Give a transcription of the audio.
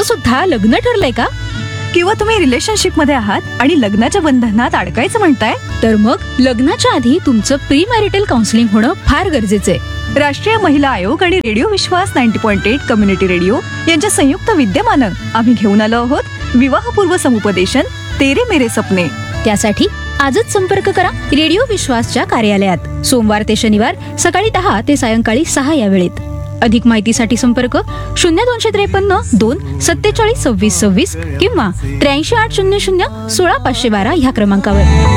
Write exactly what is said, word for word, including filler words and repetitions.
तुमचं सुद्धा लग्न ठरलंय का? किंवा तुम्ही रिलेशनशिप मध्ये आहात आणि लग्नाच्या बंधनात अडकायचं म्हणताय? तर मग लग्नाच्या आधी तुमचं प्री मॅरिटल काउन्सिलिंग होणं फार गरजेचं आहे. राष्ट्रीय महिला आयोग आणि रेडिओ विश्वास ninety point eight community radio यांच्या संयुक्त विद्यमानं आम्ही घेऊन आलो आहोत विवाहपूर्व समुपदेशन तेरे मेरे सपने. त्यासाठी आजच संपर्क करा रेडिओ विश्वासच्या कार्यालयात सोमवार ते शनिवार सकाळी दहा ते सायंकाळी सहा या वेळेत. अधिक माहितीसाठी संपर्क शून्य दोनशे त्रेपन्न दोन सत्तेचाळीस सव्वीस सव्वीस किंवा त्र्याऐंशी आठ शून्य शून्य सोळा पाचशे बारा ह्या क्रमांकावर.